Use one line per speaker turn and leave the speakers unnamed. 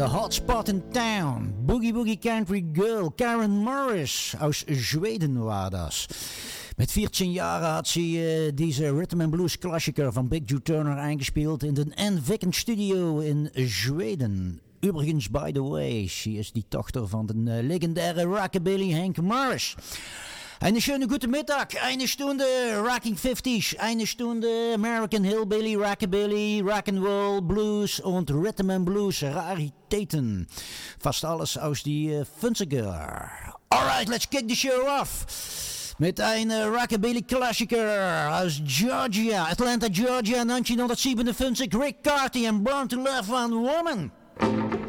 the hot spot in town. Boogie Boogie Country Girl, Karen Morris aus Zweden war das. Met 14 Jahren had ze deze rhythm and blues klassieker van Big Joe Turner eingespeeld in de Ann Vicken Studio in Zweden. Übrigens, by the way, sie is die dochter van de legendäre Rockabilly Hank Morris. Eine schöne gute Mittag, eine Stunde Rocking 50s, eine Stunde American Hillbilly, Rockabilly, Rock'n'Roll, Blues und Rhythm and Blues Raritäten. Fast alles aus die 50er. Alright, let's kick the show off. Met een Rockabilly klassieker aus Georgia, Atlanta, Georgia, 1957, Rick Carty en Born to Love One Woman.